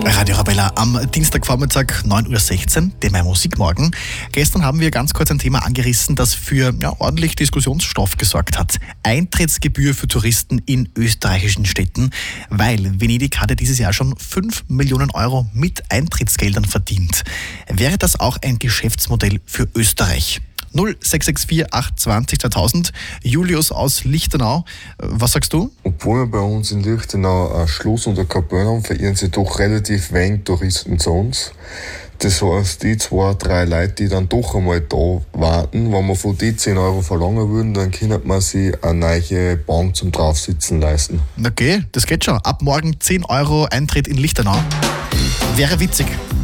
Radio Arabella am Dienstagvormittag 9.16 Uhr, dem Musikmorgen. Gestern haben wir ganz kurz ein Thema angerissen, das für ordentlich Diskussionsstoff gesorgt hat. Eintrittsgebühr für Touristen in österreichischen Städten, weil Venedig hatte dieses Jahr schon 5 Millionen Euro mit Eintrittsgeldern verdient. Wäre das auch ein Geschäftsmodell für Österreich? 0664 820 2000. Julius aus Lichtenau, was sagst du? Obwohl wir bei uns in Lichtenau ein Schloss und eine Kapelle haben, verirren sich doch relativ wenig Touristen zu uns. Das heißt, die 2, 3 Leute, die dann doch einmal da warten, wenn wir von die 10 Euro verlangen würden, dann könnte man sich eine neue Bank zum Draufsitzen leisten. Okay, das geht schon. Ab morgen 10 Euro Eintritt in Lichtenau. Wäre witzig.